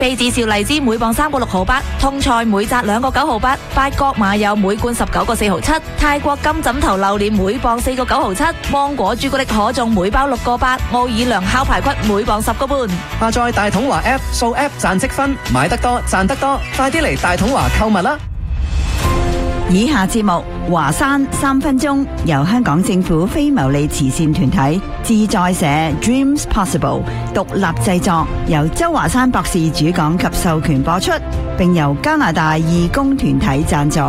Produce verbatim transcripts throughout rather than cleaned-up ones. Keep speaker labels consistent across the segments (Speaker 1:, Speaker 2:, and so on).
Speaker 1: 卑子笑荔枝每磅三個六毫八，通菜每紮兩個九毫八，八角馬柚每罐十九個四毫七，泰國金枕頭榴蓮每磅四個九毫七，芒果朱古力可頌每包六個八，奧爾良烤排骨每磅十個半。
Speaker 2: 下載大統華 App， 掃 App 賺積分，買得多賺得多，快啲嚟大統華購物啦！
Speaker 3: 以下節目華山三分鐘由香港政府非牟利慈善團體自在社 Dreams Possible 獨立製作，由周華山博士主講及授權播出，並由加拿大義工團體贊助。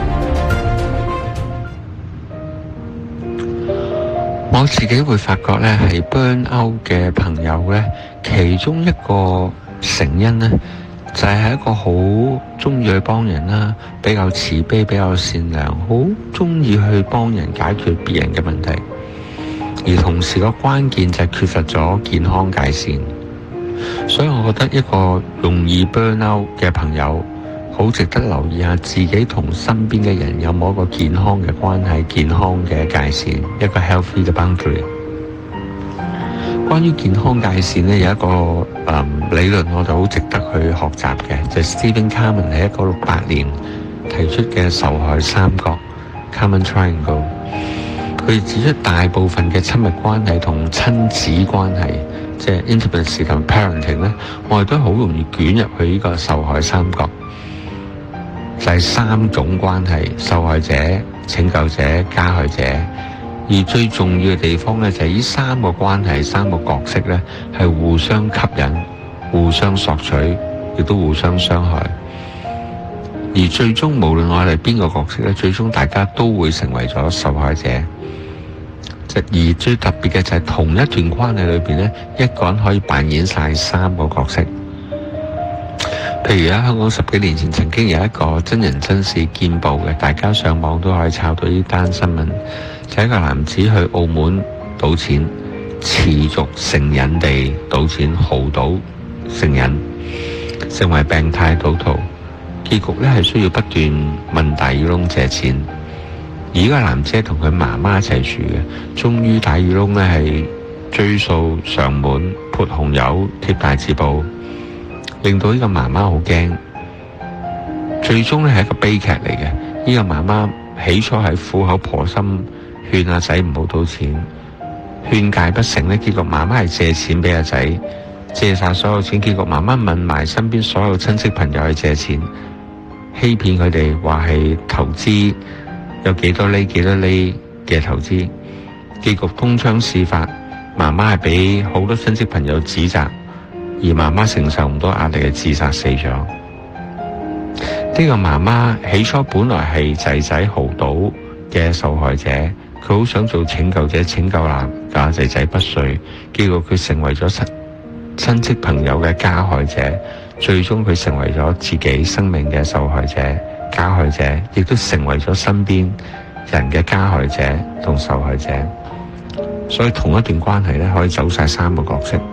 Speaker 4: 我自己會發覺咧，係 burn out 嘅朋友咧，其中一個成因咧，就係、是、一個好中意去幫人啦，比較慈悲、比較善良，好中意去幫人解決別人嘅問題。而同時個關鍵就係缺乏咗健康界線，所以我覺得一個容易 burn out 嘅朋友，好值得留意下自己同身邊嘅人有冇一個健康嘅關係、健康嘅界線，一個 healthy 嘅 boundary。關於健康界線呢，有一個誒、嗯、理論，我就好值得去學習嘅，就係、是、Stephen Carman 喺一九六八年提出嘅受害三角 Karman Triangle。佢指出大部分嘅親密關係同親子關係，即係 intimacy 同 parenting 咧，我哋都好容易捲入去呢個受害三角。就係三種關係：受害者、拯救者、加害者。而最重要嘅地方咧，就係呢三個關係、三個角色咧，係互相吸引、互相索取，亦都互相傷害。而最終，無論我哋邊個角色咧，最終大家都會成為咗受害者。而最特別嘅就係同一段關係裏邊咧，一個人可以扮演晒三個角色。譬如喺香港十幾年前曾經有一個真人真事見報嘅，大家上網都可以抄到呢單新聞，就係一個男子去澳門賭錢，持續成癮地賭錢，豪賭成癮，成為病態賭徒。結局咧係需要不斷問大耳窿借錢。而呢個男子係同佢媽媽一齊住嘅，終於大耳窿咧係追數上門，潑紅油貼大字報，令到呢個媽媽好驚。最終咧係一個悲劇嚟嘅。呢、這個媽媽起初係苦口婆心勸阿仔唔好賭錢，勸誡不成咧，結果媽媽係借錢俾阿仔，借晒所有錢，結果媽媽問埋身邊所有親戚朋友去借錢，欺騙佢哋話係投資。有幾多厘幾多厘嘅投資，結局東窗事發，媽媽係俾好多親戚朋友指責，而媽媽承受唔到壓力，係自殺死咗。呢、這個媽媽起初本來係仔仔豪賭嘅受害者，佢好想做拯救者，拯救男嘅仔仔不遂，結果佢成為咗親親戚朋友嘅加害者，最終佢成為咗自己生命嘅受害者。加害者亦都成為咗身邊人嘅加害者同受害者，所以同一段關係咧可以走晒三個角色。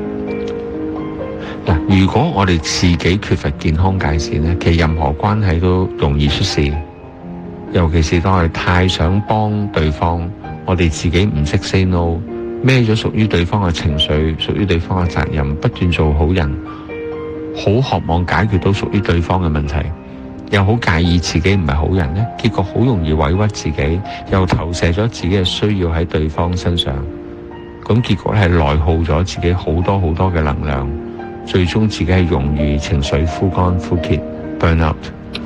Speaker 4: 嗱，如果我哋自己缺乏健康界線咧，其實任何關係都容易出事。尤其是當我哋太想幫對方，我哋自己唔識 say no， 孭咗屬於對方嘅情緒，屬於對方嘅責任，不斷做好人，好渴望解決到屬於對方嘅問題。又好介意自己唔係好人呢，結果好容易委屈自己，又投射咗自己嘅需要喺對方身上，咁結果係內耗咗自己好多好多嘅能量，最終自己係容易情緒枯乾枯竭 burn out。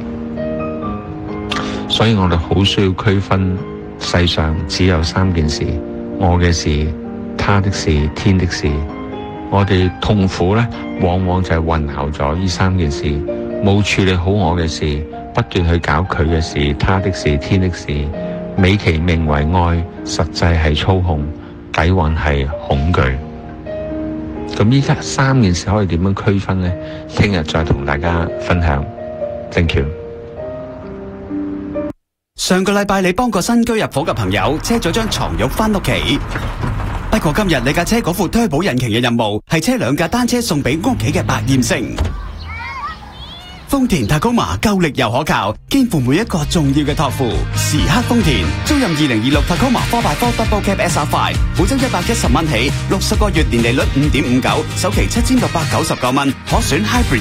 Speaker 4: 所以我哋好需要區分，世上只有三件事：我嘅事、他的事、天的事。我哋痛苦呢，往往就係混淆咗呢三件事，冇處理好我嘅事，不斷去搞佢嘅事、他的事、天的事，美其名為愛，實際係操控，底蘊係恐懼。咁依家三件事可以點樣區分呢？聽日再同大家分享。Thank you。
Speaker 5: 上個禮拜你幫個新居入伙嘅朋友車咗張床褥返屋企，不過今日你架車嗰副推保引擎嘅任務係車兩架單車送俾屋企嘅百厭星。豐田 Tacoma 夠力又可靠，肩負每一個重要嘅託付。時刻豐田，租任二零二六 Tacoma four by four Double Cab S R five， 每周一百一十蚊起，六十個月年利率五點五九，首期七千六百九十九蚊，可選 Hybrid